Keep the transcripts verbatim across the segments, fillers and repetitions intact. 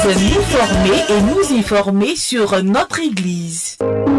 Nous former et nous informer sur notre Église.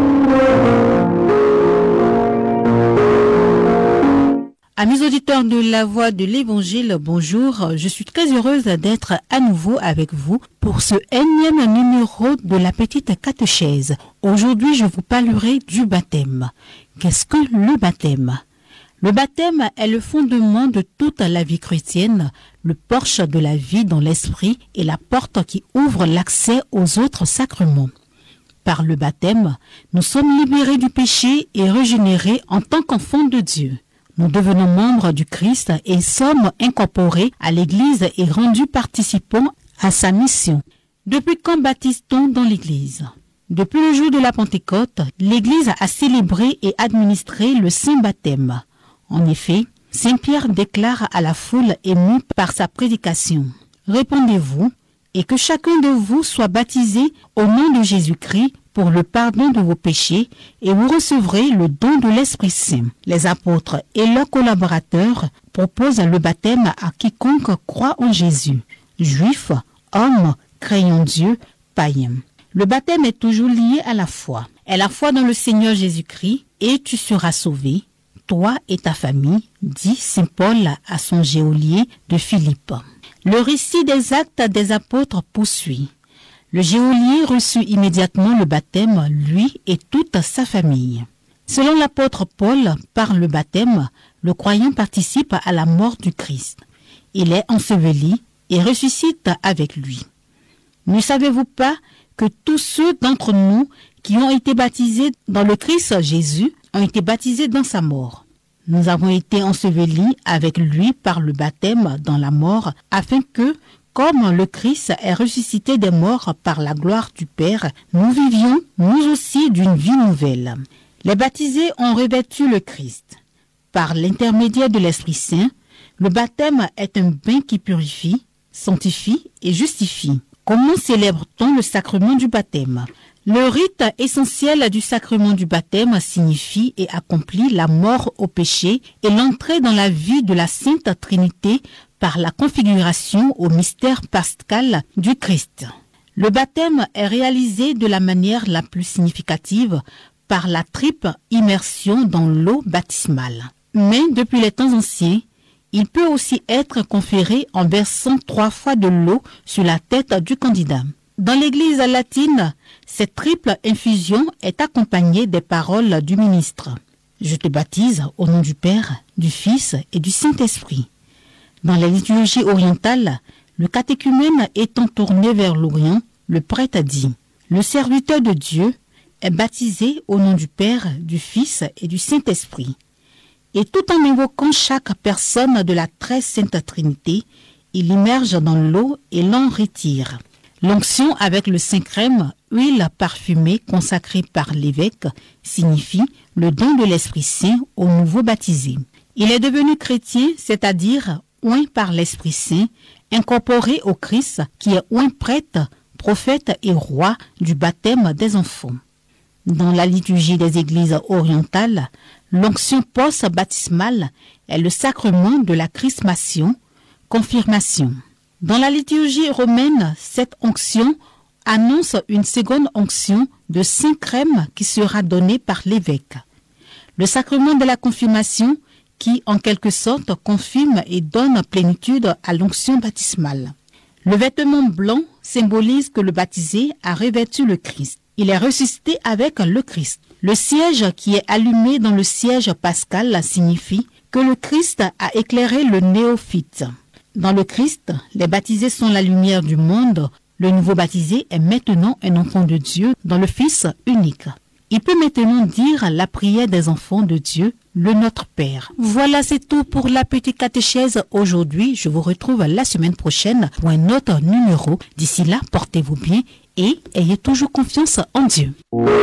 Amis auditeurs de la Voix de l'Évangile, bonjour. Je suis très heureuse d'être à nouveau avec vous pour ce énième numéro de la petite catéchèse. Aujourd'hui, je vous parlerai du baptême. Qu'est-ce que le baptême ? Le baptême est le fondement de toute la vie chrétienne, le porche de la vie dans l'esprit et la porte qui ouvre l'accès aux autres sacrements. Par le baptême, nous sommes libérés du péché et régénérés en tant qu'enfants de Dieu. Nous devenons membres du Christ et sommes incorporés à l'Église et rendus participants à sa mission. Depuis quand baptise-t-on dans l'Église ? Depuis le jour de la Pentecôte, l'Église a célébré et administré le Saint Baptême. En effet, Saint Pierre déclare à la foule émue par sa prédication « Répondez-vous et que chacun de vous soit baptisé au nom de Jésus-Christ pour le pardon de vos péchés et vous recevrez le don de l'Esprit Saint. » Les apôtres et leurs collaborateurs proposent le baptême à quiconque croit en Jésus, juifs, hommes, craignant Dieu, païens. Le baptême est toujours lié à la foi. Et la foi dans le Seigneur Jésus-Christ et tu seras sauvé, toi et ta famille, dit Saint Paul à son geôlier de Philippe. Le récit des actes des apôtres poursuit. Le geôlier reçut immédiatement le baptême, lui et toute sa famille. Selon l'apôtre Paul, par le baptême, le croyant participe à la mort du Christ. Il est enseveli et ressuscite avec lui. Ne savez-vous pas que tous ceux d'entre nous qui ont été baptisés dans le Christ Jésus ont été baptisés dans sa mort? Nous avons été ensevelis avec lui par le baptême dans la mort, afin que, comme le Christ est ressuscité des morts par la gloire du Père, nous vivions, nous aussi, d'une vie nouvelle. Les baptisés ont revêtu le Christ. Par l'intermédiaire de l'Esprit Saint, le baptême est un bain qui purifie, sanctifie et justifie. Comment célèbre-t-on le sacrement du baptême ? Le rite essentiel du sacrement du baptême signifie et accomplit la mort au péché et l'entrée dans la vie de la Sainte Trinité par la configuration au mystère pascal du Christ. Le baptême est réalisé de la manière la plus significative par la triple immersion dans l'eau baptismale. Mais depuis les temps anciens, il peut aussi être conféré en versant trois fois de l'eau sur la tête du candidat. Dans l'Église latine, cette triple infusion est accompagnée des paroles du ministre. Je te baptise au nom du Père, du Fils et du Saint-Esprit. Dans la liturgie orientale, le catéchumène étant tourné vers l'Orient, le prêtre dit « Le serviteur de Dieu est baptisé au nom du Père, du Fils et du Saint-Esprit. » Et tout en évoquant chaque personne de la très sainte Trinité, il immerge dans l'eau et l'en retire. L'onction avec le Saint-Crème, huile parfumée consacrée par l'évêque, signifie le don de l'Esprit Saint au nouveau baptisé. Il est devenu chrétien, c'est-à-dire oint par l'Esprit Saint, incorporé au Christ qui est oint prêtre, prophète et roi du baptême des enfants. Dans la liturgie des églises orientales, l'onction post-baptismale est le sacrement de la chrismation, confirmation. Dans la liturgie romaine, cette onction annonce une seconde onction de Saint-Crème qui sera donnée par l'évêque. Le sacrement de la confirmation qui, en quelque sorte, confirme et donne plénitude à l'onction baptismale. Le vêtement blanc symbolise que le baptisé a revêtu le Christ. Il est ressuscité avec le Christ. Le siège qui est allumé dans le siège pascal signifie que le Christ a éclairé le néophyte. Dans le Christ, les baptisés sont la lumière du monde. Le nouveau baptisé est maintenant un enfant de Dieu dans le Fils unique. Il peut maintenant dire la prière des enfants de Dieu, le Notre Père. Voilà, c'est tout pour la petite catéchèse aujourd'hui. Je vous retrouve la semaine prochaine pour un autre numéro. D'ici là, portez-vous bien et ayez toujours confiance en Dieu.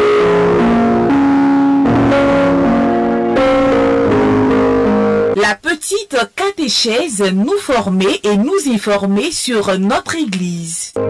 La petite catéchèse nous former et nous informer sur notre Église.